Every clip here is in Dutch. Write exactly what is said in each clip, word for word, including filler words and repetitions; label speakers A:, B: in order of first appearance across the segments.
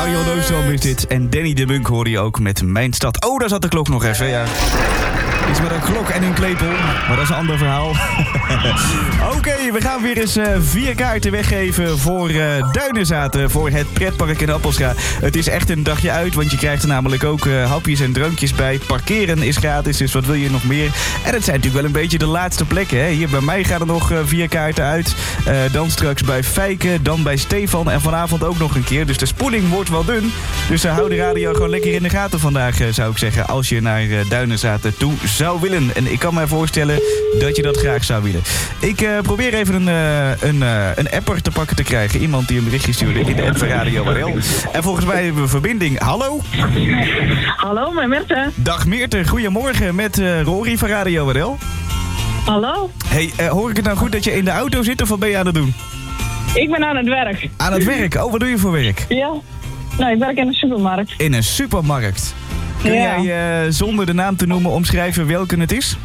A: Arjan Oostrom is dit. En Danny de Munk hoorde je ook met Mijn Stad. Oh, daar zat de klok nog even, ja. Iets met een klok en een klepel, maar dat is een ander verhaal. Oké, okay, we gaan weer eens uh, vier kaarten weggeven voor uh, Duinenzaten, voor het pretpark in Appelscha. Het is echt een dagje uit, want je krijgt er namelijk ook uh, hapjes en drankjes bij. Parkeren is gratis, dus wat wil je nog meer? En het zijn natuurlijk wel een beetje de laatste plekken. Hè? Hier bij mij gaan er nog uh, vier kaarten uit. Uh, dan straks bij Fijke, dan bij Stefan en vanavond ook nog een keer. Dus de spoeling wordt wel dun. Dus uh, hou de radio gewoon lekker in de gaten vandaag, uh, zou ik zeggen. Als je naar uh, Duinenzaten toe zou willen. En ik kan me voorstellen dat je dat graag zou willen. Ik uh, probeer even een, uh, een, uh, een apper te pakken te krijgen. Iemand die een berichtje stuurde in de app van Radio W R L. En volgens mij hebben we verbinding. Hallo?
B: Hallo, met Meerte.
A: Dag Meerte, goedemorgen met uh, Rory van Radio W R L.
B: Hallo.
A: Hey, uh, hoor ik het nou goed dat je in de auto zit of wat ben je aan het doen?
B: Ik ben aan het werk.
A: Aan het werk? Oh, wat doe je voor werk?
B: Ja. Nou, ik werk in een supermarkt.
A: In een supermarkt? Kun
B: ja.
A: jij uh, zonder de naam te noemen omschrijven welke het is?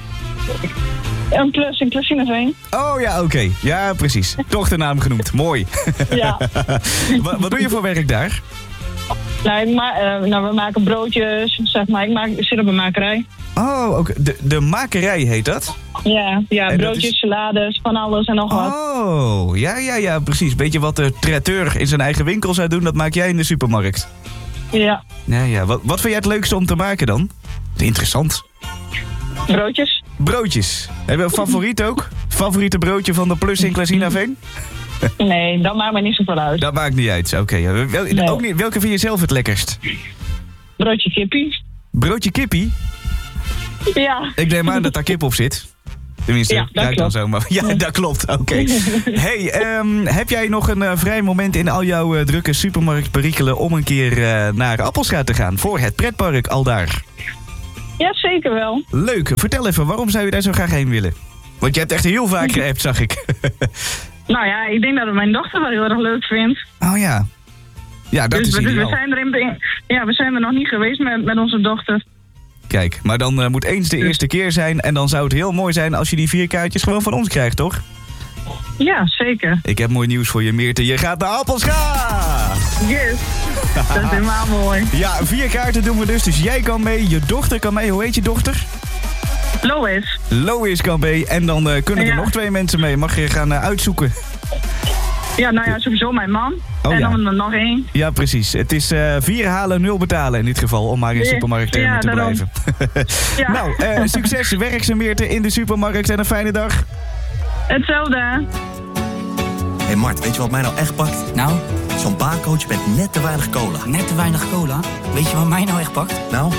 B: Een klus in Klusineveen.
A: Oh ja, oké. Okay. Ja, precies. Toch de naam genoemd. Mooi.
B: Ja.
A: wat, wat doe je voor werk daar?
B: Nou, ik ma- uh, nou, we maken broodjes, zeg maar. Ik, maak, ik zit op een makerij.
A: Oh, oké. Okay. De, de makerij heet dat?
B: Ja, ja en broodjes, is... salades, van alles en nog wat.
A: Oh, ja, ja, ja, precies. Beetje wat de traiteur in zijn eigen winkel zou doen, dat maak jij in de supermarkt.
B: Ja.
A: Ja, ja. Wat, wat vind jij het leukste om te maken dan? Interessant.
B: Broodjes.
A: Broodjes. Heb je een favoriet ook? Favoriete broodje van de Plus in Klusineveen?
B: Nee, dat maakt me niet zoveel uit.
A: Dat maakt niet uit, oké. Okay. Wel, nee. Ook niet, welke vind je zelf het lekkerst?
B: Broodje kippie.
A: Broodje kippie?
B: Ja.
A: Ik neem aan dat daar kip op zit. Tenminste,
B: ja, dat klopt.
A: Dan zo, maar ja, dat klopt. Oké. Okay. Hey, um, heb jij nog een uh, vrij moment in al jouw uh, drukke supermarktperikelen om een keer uh, naar Appelscha te gaan voor het pretpark aldaar?
B: Ja, zeker wel.
A: Leuk. Vertel even, waarom zou je daar zo graag heen willen? Want je hebt echt heel vaak geappt, zag ik.
B: Nou ja, ik denk dat het mijn dochter wel heel erg leuk vindt.
A: Oh ja. Ja, dat
B: dus
A: is
B: we,
A: ideaal.
B: we zijn er in, ja, we zijn er nog niet geweest met, met onze dochter.
A: Kijk, maar dan uh, moet eens de eerste keer zijn en dan zou het heel mooi zijn als je die vier kaartjes gewoon van ons krijgt, toch?
B: Ja, zeker.
A: Ik heb mooi nieuws voor je, Meerte. Je gaat naar Appelscha!
B: Yes! Dat is helemaal mooi.
A: Ja, vier kaarten doen we dus. Dus jij kan mee, je dochter kan mee. Hoe heet je dochter?
B: Lois.
A: Lois kan mee. En dan uh, kunnen er
B: ja.
A: nog twee mensen mee. Mag je gaan uh, uitzoeken.
B: Ja, nou ja, sowieso mijn man.
A: Oh,
B: en
A: ja.
B: dan nog één.
A: Ja, precies. Het is uh, vier halen, nul betalen in dit geval. Om maar in supermarkttermen
B: ja,
A: te
B: daarom.
A: blijven.
B: ja.
A: Nou, uh, succes, werkzaamheden in de supermarkt en een fijne dag.
B: Hetzelfde.
C: Hé hey Mart, weet je wat mij nou echt pakt?
D: Nou?
C: Zo'n barcoach met net te weinig cola.
D: Net te weinig cola? Weet je wat mij nou echt pakt?
C: Nou?